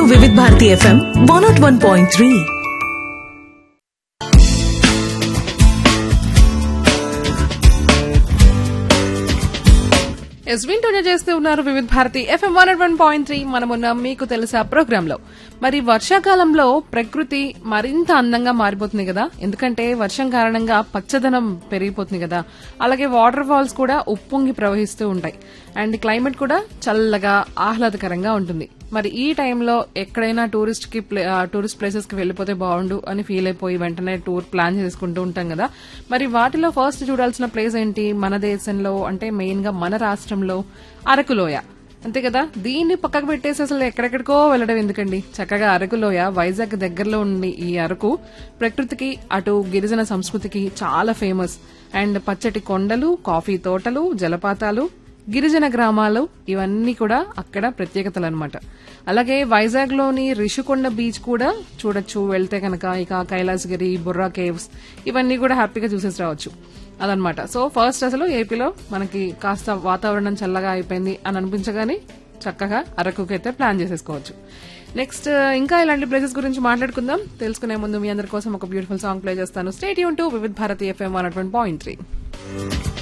వివిధ భారతి ఎఫ్ఎం 101.3. వింటూనే చేస్తూ ఉన్నారు వివిధ భారతి ఎఫ్ఎం 101.3. మనమున్న మీకు తెలుసా ప్రోగ్రామ్ లో. మరి వర్షాకాలంలో ప్రకృతి మరింత అందంగా మారిపోతుంది కదా, ఎందుకంటే వర్షం కారణంగా పచ్చదనం పెరిగిపోతుంది కదా, అలాగే వాటర్ ఫాల్స్ కూడా ఉప్పొంగి ప్రవహిస్తూ ఉంటాయి. అండ్ క్లైమేట్ కూడా చల్లగా ఆహ్లాదకరంగా ఉంటుంది. మరి ఈ టైంలో ఎక్కడైనా టూరిస్ట్ ప్లేసెస్ కి వెళ్లిపోతే బాగుండు అని ఫీల్ అయిపోయి వెంటనే టూర్ ప్లాన్ చేసుకుంటూ ఉంటాం కదా. మరి వాటిలో ఫస్ట్ చూడాల్సిన ప్లేస్ ఏంటి మన దేశంలో అంటే మెయిన్ గా మన రాష్ట్రంలో? అరకులోయ, అంతే కదా. దీన్ని పక్కకు పెట్టేసి అసలు ఎక్కడెక్కడికో వెళ్లడం ఎందుకండి, చక్కగా అరకులోయ వైజాగ్ దగ్గరలో ఉండి ఈ అరకు ప్రకృతికి అటు గిరిజన సంస్కృతికి చాలా ఫేమస్. అండ్ పచ్చటి కొండలు, కాఫీ తోటలు, జలపాతాలు, గిరిజన గ్రామాలు ఇవన్నీ కూడా అక్కడ ప్రత్యేకతలు అన్నమాట. అలాగే వైజాగ్ లోని రిషికొండ బీచ్ కూడా చూడొచ్చు వెళ్తే కనుక. ఇక కైలాసగిరి, బుర్రా కేవ్స్ ఇవన్నీ కూడా హ్యాపీగా చూసేసి రావచ్చు అదనమాట. సో ఫస్ట్ అసలు ఏపీలో మనకి కాస్త వాతావరణం చల్లగా అయిపోయింది అని అనిపించగానే చక్కగా అరకుకి అయితే ప్లాన్ చేసేసుకోవచ్చు. నెక్స్ట్ ఇంకా ఇలాంటి ప్లేసెస్ గురించి మాట్లాడుకుందాం. తెలుసుకునే ముందు మీ అందరి కోసం ఒక బ్యూటిఫుల్ సాంగ్ ప్లే చేస్తాను. స్టే ట్యూన్ టు వివిధ భారతి ఎఫ్ఎం 101.3.